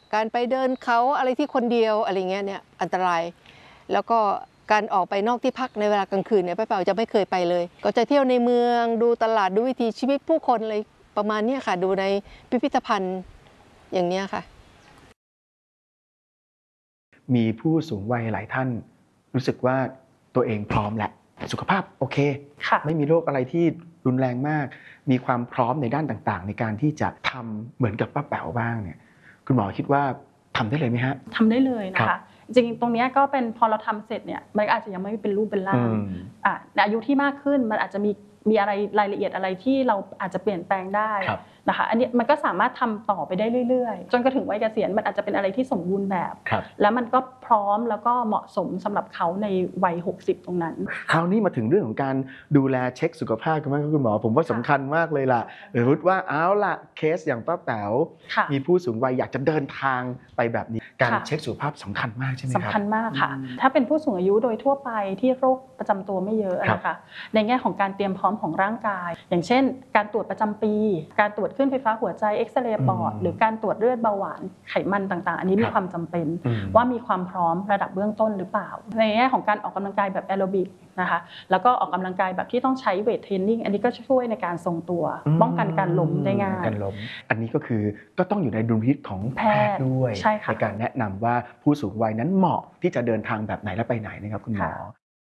การไปเดินเขาอะไรที่คนเดียวอะไรเงี้ยเนี่ยอันตรายแล้วก็การออกไปนอกที่พักในเวลากลางคืนเนี่ยป้าเปาจะไม่เคยไปเลยก็จะเที่ยวในเมืองดูตลาดดูวิถีชีวิตผู้คนอะไรประมาณนี้ค่ะดูในพิพิธภัณฑ์อย่างนี้ค่ะมีผู้สูงวัยหลายท่านรู้สึกว่าตัวเองพร้อมแล้วสุขภาพโอเคไม่มีโรคอะไรที่รุนแรงมากมีความพร้อมในด้านต่างๆในการที่จะทำเหมือนกับป้าแป๋วบ้างเนี่ยคุณหมอคิดว่าทำได้เลยไหมฮะทำได้เลยนะคะจริงๆตรงนี้ก็เป็นพอเราทำเสร็จเนี่ยมันอาจจะยังไม่เป็นรูปเป็นร่างในอายุที่มากขึ้นมันอาจจะมีอะไรรายละเอียดอะไรที่เราอาจจะเปลี่ยนแปลงได้นะคะอันนี้มันก็สามารถทำต่อไปได้เรื่อยๆจนกระทั่งวัยเกษียณมันอาจจะเป็นอะไรที่สมบูรณ์แบบแล้วมันก็พร้อมแล้วก็เหมาะสมสำหรับเขาในวัย60ตรงนั้นคราวนี้มาถึงเรื่องของการดูแลเช็คสุขภาพกันบ้างครับคุณหมอผมว่าสำคัญมากเลยล่ะสมมติว่าเอาล่ะเคสอย่างป้าแป๋วมีผู้สูงวัยอยากจะเดินทางไปแบบนี้การเช็คสุขภาพสำคัญมากใช่ไหมครับสำคัญมากค่ะถ้าเป็นผู้สูงอายุโดยทั่วไปที่โรคประจำตัวไม่เยอะนะคะในแง่ของการเตรียมพร้อมของร่างกายอย่างเช่นการตรวจประจำปีการตรวจคลื่นไฟฟ้าหัวใจเอ็กซเรย์ปอดหรือการตรวจเลือดเบาหวานไขมันต่างๆอันนี้มีความจำเป็นว่ามีความพร้อมระดับเบื้องต้นหรือเปล่าในแง่ของการออกกำลังกายแบบแอโรบิกนะคะแล้วก็ออกกำลังกายแบบที่ต้องใช้เวทเทรนนิ่งอันนี้ก็ช่วยในการทรงตัวป้องกันการล้มได้ง่ายอันนี้ก็คือก็ต้องอยู่ในดุลพินิจของแพทย์ด้วยในการแนะนำว่าผู้สูงวัยนั้นเหมาะที่จะเดินทางแบบไหนและไปไหนนะครับคุณหมอ